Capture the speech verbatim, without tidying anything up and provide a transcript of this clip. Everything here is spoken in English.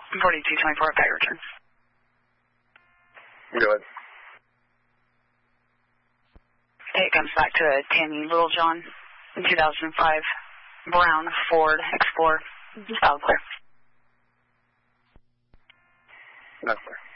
forty-two twenty-four, okay, return. Go ahead. It comes back to a Tammy Littlejohn, two thousand five Brown Ford Explorer. Solid clear. That's clear.